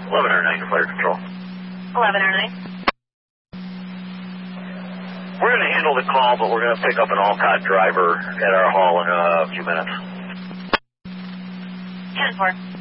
11 or 9 to fire control. 11 or 9. We're going to handle the call, but we're going to pick up an Alcott driver at our hall in a few minutes. 10-4.